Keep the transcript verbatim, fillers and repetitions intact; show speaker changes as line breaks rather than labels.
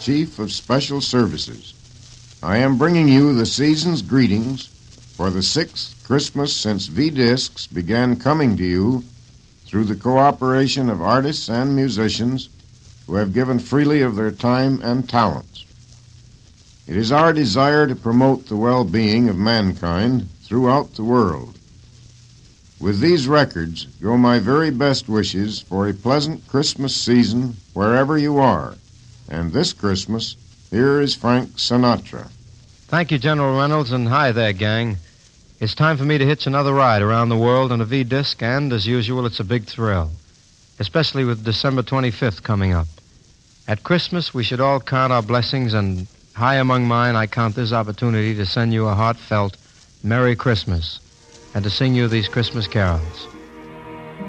Chief of Special Services. I am bringing you the season's greetings for the sixth Christmas since V-Discs began coming to you through the cooperation of artists and musicians who have given freely of their time and talents. It is our desire to promote the well-being of mankind throughout the world. With these records go my very best wishes for a pleasant Christmas season wherever you are. And this Christmas, here is Frank Sinatra.
Thank you, General Reynolds, and hi there, gang. It's time for me to hitch another ride around the world on a V-Disc, and, as usual, it's a big thrill, especially with December twenty-fifth coming up. At Christmas, we should all count our blessings, and high among mine, I count this opportunity to send you a heartfelt Merry Christmas and to sing you these Christmas carols.